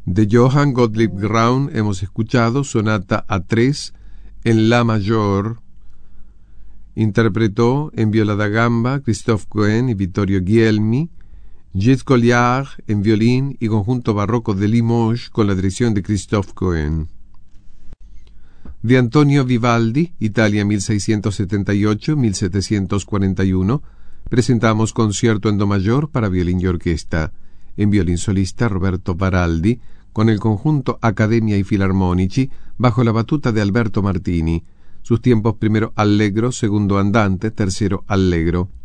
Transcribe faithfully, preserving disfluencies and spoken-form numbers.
De Johann Gottlieb Graun hemos escuchado Sonata A tres en La mayor. Interpretó en viola da gamba Christophe Cohen y Vittorio Guglielmi, Gilles Colliard en violín y conjunto barroco de Limoges con la dirección de Christophe Cohen. De Antonio Vivaldi, Italia mil seiscientos setenta y ocho a mil setecientos cuarenta y uno, presentamos concierto en do mayor para violín y orquesta, en violín solista Roberto Baraldi, con el conjunto Accademia y Filarmonici, bajo la batuta de Alberto Martini. Sus tiempos: primero allegro, segundo andante, tercero allegro.